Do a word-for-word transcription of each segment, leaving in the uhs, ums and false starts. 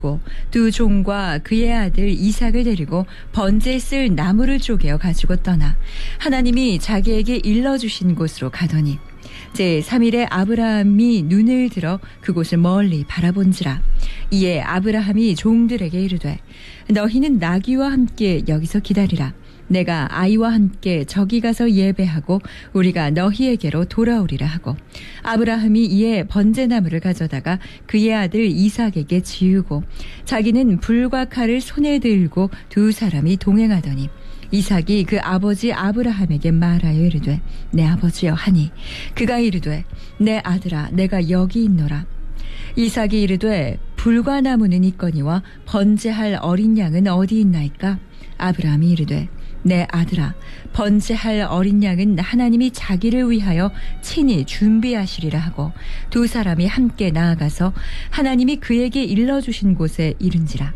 두 종과 그의 아들 이삭을 데리고 번제에 쓸 나무를 쪼개어 가지고 떠나 하나님이 자기에게 일러주신 곳으로 가더니 제삼 일에 아브라함이 눈을 들어 그곳을 멀리 바라본지라. 이에 아브라함이 종들에게 이르되 너희는 나귀와 함께 여기서 기다리라. 내가 아이와 함께 저기 가서 예배하고 우리가 너희에게로 돌아오리라 하고 아브라함이 이에 번제나무를 가져다가 그의 아들 이삭에게 지우고 자기는 불과 칼을 손에 들고 두 사람이 동행하더니 이삭이 그 아버지 아브라함에게 말하여 이르되 내 아버지여 하니 그가 이르되 내 아들아 내가 여기 있노라. 이삭이 이르되 불과 나무는 있거니와 번제할 어린 양은 어디 있나이까. 아브라함이 이르되 내 아들아 번제할 어린 양은 하나님이 자기를 위하여 친히 준비하시리라 하고 두 사람이 함께 나아가서 하나님이 그에게 일러주신 곳에 이른지라.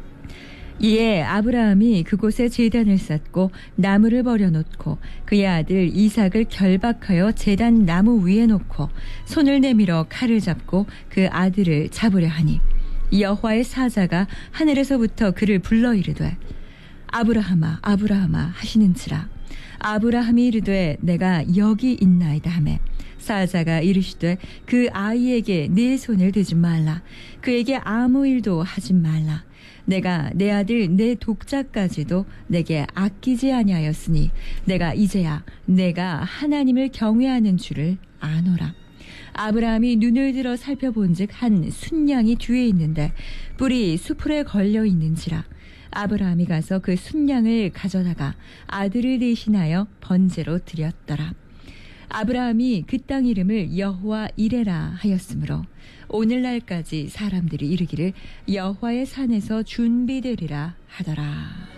이에 아브라함이 그곳에 제단을 쌓고 나무를 버려놓고 그의 아들 이삭을 결박하여 제단 나무 위에 놓고 손을 내밀어 칼을 잡고 그 아들을 잡으려 하니 여호와의 사자가 하늘에서부터 그를 불러 이르되 아브라함아 아브라함아 하시는지라. 아브라함이 이르되 내가 여기 있나이다 하매 사자가 이르시되 그 아이에게 네 손을 대지 말라. 그에게 아무 일도 하지 말라. 내가 내 아들 내 독자까지도 내게 아끼지 아니하였으니 내가 이제야 내가 하나님을 경외하는 줄을 아노라. 아브라함이 눈을 들어 살펴본즉 한 순양이 뒤에 있는데 뿔이 수풀에 걸려 있는지라. 아브라함이 가서 그 순양을 가져다가 아들을 대신하여 번제로 드렸더라. 아브라함이 그 땅 이름을 여호와 이레라 하였으므로 오늘날까지 사람들이 이르기를 여호와의 산에서 준비되리라 하더라.